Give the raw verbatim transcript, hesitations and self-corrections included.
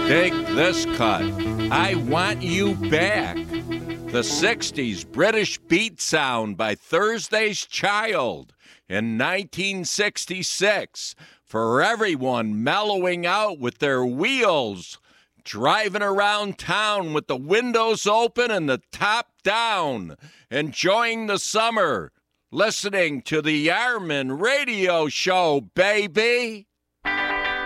Dig this cut. I Want You Back. The sixties British beat sound by Thursday's Child in nineteen sixty-six. For everyone mellowing out with their wheels, driving around town with the windows open and the top down, enjoying the summer, listening to the Yarman Radio Show, baby.